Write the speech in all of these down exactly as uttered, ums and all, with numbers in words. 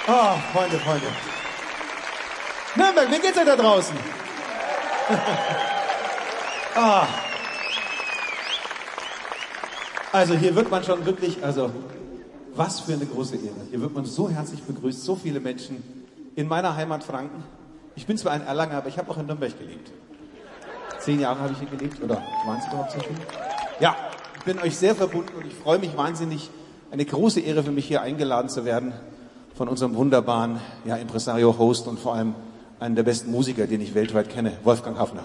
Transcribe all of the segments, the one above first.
Oh, Freunde, Freunde. Nürnberg, wie geht's euch da draußen? Ah. Also hier wird man schon wirklich, also was für eine große Ehre. Hier wird man so herzlich begrüßt, so viele Menschen in meiner Heimat Franken. Ich bin zwar ein Erlanger, aber ich habe auch in Nürnberg gelebt. Zehn Jahre habe ich hier gelebt, oder waren es überhaupt so viel? Ja, ich bin euch sehr verbunden und ich freue mich wahnsinnig, eine große Ehre für mich hier eingeladen zu werden von unserem wunderbaren ja, Impresario, Host und vor allem einen der besten Musiker, den ich weltweit kenne, Wolfgang Haffner.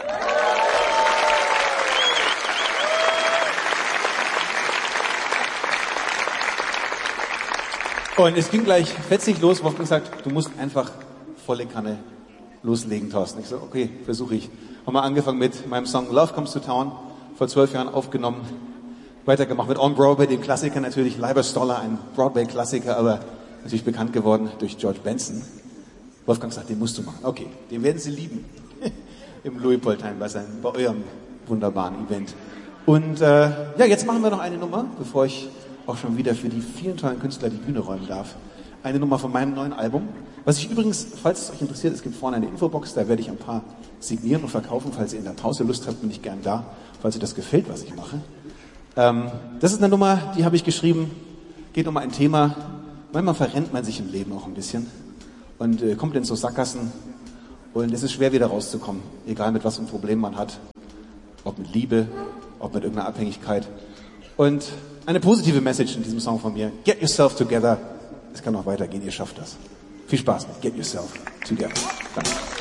Und es ging gleich fetzig los. Wolfgang sagt, du musst einfach volle Kanne loslegen, Thorsten. Ich so, okay, versuche ich. Haben wir angefangen mit meinem Song Love Comes to Town, vor zwölf Jahren aufgenommen. Weitergemacht mit On Broadway, dem Klassiker natürlich, Leiber Stoller, ein Broadway-Klassiker, aber natürlich bekannt geworden durch George Benson. Wolfgang sagt, den musst du machen. Okay, den werden Sie lieben. Im Louis-Poltein bei, seinem, bei eurem wunderbaren Event. Und äh, ja, jetzt machen wir noch eine Nummer, bevor ich auch schon wieder für die vielen tollen Künstler die Bühne räumen darf. Eine Nummer von meinem neuen Album. Was ich übrigens, falls es euch interessiert, es gibt vorne eine Infobox, da werde ich ein paar signieren und verkaufen. Falls ihr in der Pause Lust habt, bin ich gern da. Falls euch das gefällt, was ich mache. Ähm, das ist eine Nummer, die habe ich geschrieben, geht um ein Thema. Manchmal verrennt man sich im Leben auch ein bisschen und äh, kommt in so Sackgassen und es ist schwer wieder rauszukommen, egal mit was für ein Problem man hat, ob mit Liebe, ob mit irgendeiner Abhängigkeit. Und eine positive Message in diesem Song von mir, Get Yourself Together. Es kann noch weitergehen, ihr schafft das. Viel Spaß mit Get Yourself Together. Danke.